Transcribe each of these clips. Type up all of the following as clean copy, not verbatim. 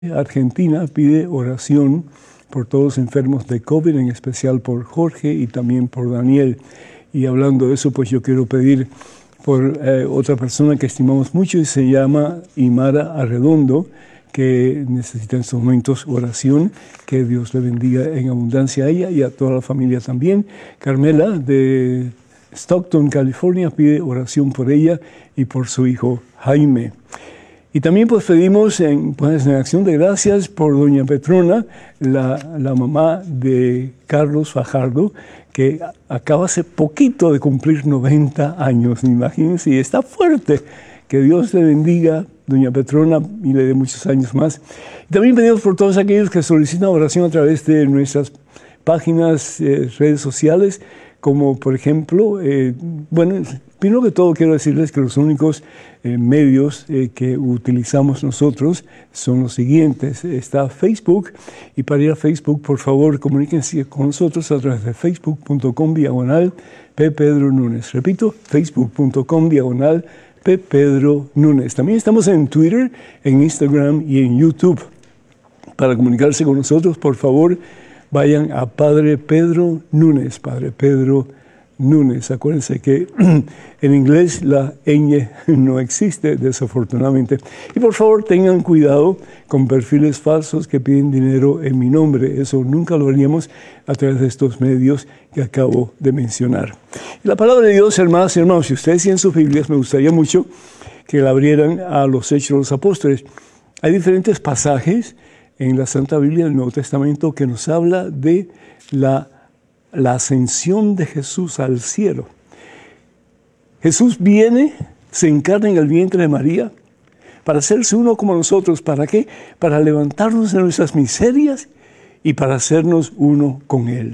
Argentina pide oración por todos los enfermos de COVID, en especial por Jorge y también por Daniel. Y hablando de eso, pues yo quiero pedir por otra persona que estimamos mucho y se llama Imara Arredondo, que necesita en estos momentos oración. Que Dios le bendiga en abundancia a ella y a toda la familia también. Carmela de Stockton, California, pide oración por ella y por su hijo Jaime. Y también pues pedimos en acción de gracias por doña Petrona, la mamá de Carlos Fajardo, que acaba hace poquito de cumplir 90 años, imagínense, y está fuerte. Que Dios le bendiga, doña Petrona, y le dé muchos años más. Y también pedimos por todos aquellos que solicitan oración a través de nuestras páginas, redes sociales, como por ejemplo, primero que todo quiero decirles que los únicos medios que utilizamos nosotros son los siguientes. Está Facebook, y para ir a Facebook, por favor, comuníquense con nosotros a través de facebook.com/P. Pedro Núñez. Repito, facebook.com/P. Pedro Núñez. También estamos en Twitter, en Instagram y en YouTube. Para comunicarse con nosotros, por favor, vayan a Padre Pedro Núñez, Padre Pedro Núñez. Acuérdense que en inglés la ñ no existe, desafortunadamente. Y por favor tengan cuidado con perfiles falsos que piden dinero en mi nombre. Eso nunca lo haríamos a través de estos medios que acabo de mencionar. Y la palabra de Dios, hermanas y hermanos, si ustedes tienen sus Biblias, me gustaría mucho que la abrieran a los Hechos de los Apóstoles. Hay diferentes pasajes en la Santa Biblia del Nuevo Testamento que nos habla de la ascensión de Jesús al cielo. Jesús viene, se encarna en el vientre de María para hacerse uno como nosotros. ¿Para qué? Para levantarnos de nuestras miserias y para hacernos uno con Él.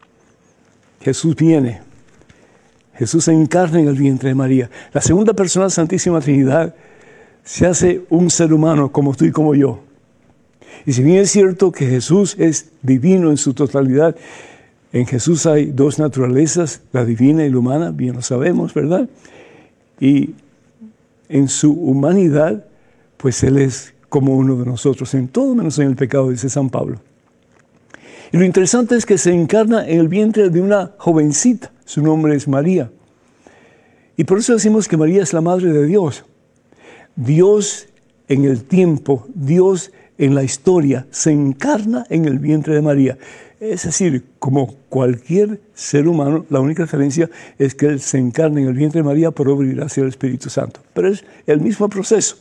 Jesús viene. Jesús se encarna en el vientre de María. La segunda persona de la Santísima Trinidad se hace un ser humano como tú y como yo. Y si bien es cierto que Jesús es divino en su totalidad, en Jesús hay dos naturalezas, la divina y la humana, bien lo sabemos, ¿verdad? Y en su humanidad, pues Él es como uno de nosotros, en todo menos en el pecado, dice San Pablo. Y lo interesante es que se encarna en el vientre de una jovencita, su nombre es María. Y por eso decimos que María es la madre de Dios. Dios en el tiempo, Dios en la historia, se encarna en el vientre de María. Es decir, como cualquier ser humano, la única diferencia es que Él se encarna en el vientre de María por obra y gracia del Espíritu Santo. Pero es el mismo proceso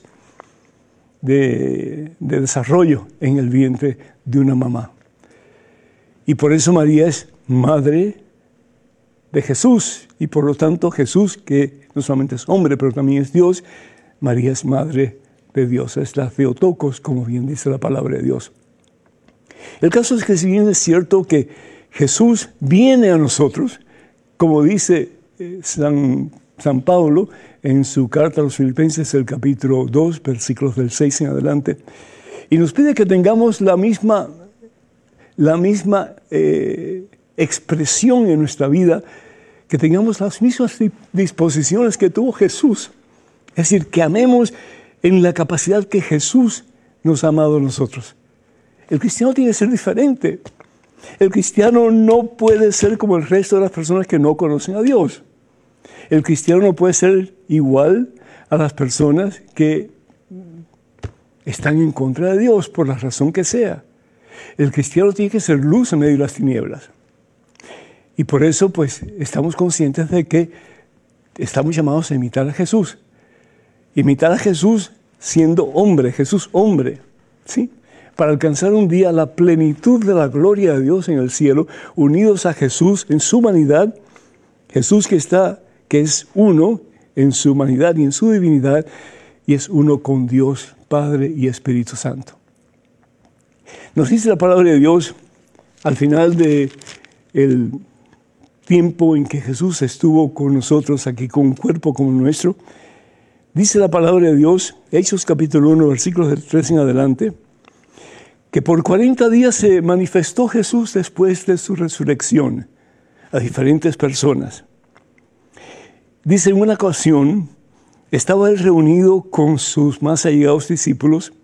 de desarrollo en el vientre de una mamá. Y por eso María es madre de Jesús. Y por lo tanto Jesús, que no solamente es hombre, pero también es Dios, María es madre de Dios. Es la Theotokos, como bien dice la palabra de Dios. El caso es que si bien es cierto que Jesús viene a nosotros, como dice San Pablo en su carta a los Filipenses, el capítulo 2, versículos del 6 en adelante, y nos pide que tengamos la misma expresión en nuestra vida, que tengamos las mismas disposiciones que tuvo Jesús. Es decir, que amemos en la capacidad que Jesús nos ha amado a nosotros. El cristiano tiene que ser diferente. El cristiano no puede ser como el resto de las personas que no conocen a Dios. El cristiano no puede ser igual a las personas que están en contra de Dios, por la razón que sea. El cristiano tiene que ser luz en medio de las tinieblas. Y por eso, pues, estamos conscientes de que estamos llamados a imitar a Jesús. Imitar a Jesús siendo hombre, Jesús hombre, ¿sí? Para alcanzar un día la plenitud de la gloria de Dios en el cielo, unidos a Jesús en su humanidad, Jesús que es uno en su humanidad y en su divinidad, y es uno con Dios, Padre y Espíritu Santo. Nos dice la palabra de Dios al final del tiempo en que Jesús estuvo con nosotros aquí con un cuerpo como el nuestro. Dice la palabra de Dios, Hechos capítulo 1, versículos del 3 en adelante, que por 40 días se manifestó Jesús después de su resurrección a diferentes personas. Dice, en una ocasión estaba Él reunido con sus más allegados discípulos